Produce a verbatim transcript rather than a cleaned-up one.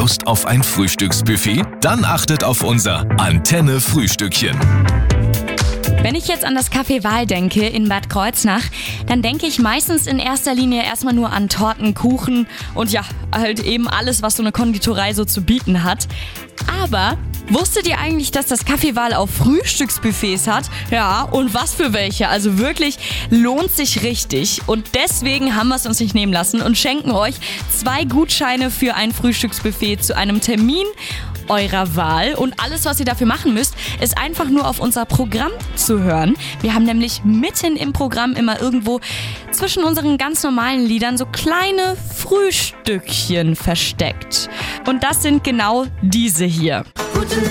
Lust auf ein Frühstücksbuffet? Dann achtet auf unser Antenne-Frühstückchen. Wenn ich jetzt an das Café Wahl denke in Bad Kreuznach, dann denke ich meistens in erster Linie erstmal nur an Torten, Kuchen und ja, halt eben alles, was so eine Konditorei so zu bieten hat. Aber wusstet ihr eigentlich, dass das Café Wahl auch Frühstücksbuffets hat? Ja, und was für welche? Also wirklich lohnt sich richtig. Und deswegen haben wir es uns nicht nehmen lassen und schenken euch zwei Gutscheine für ein Frühstücksbuffet zu einem Termin eurer Wahl. Und alles, was ihr dafür machen müsst, ist einfach nur auf unser Programm zu hören. Wir haben nämlich mitten im Programm immer irgendwo zwischen unseren ganz normalen Liedern so kleine Frühstückchen versteckt. Und das sind genau diese hier. Guten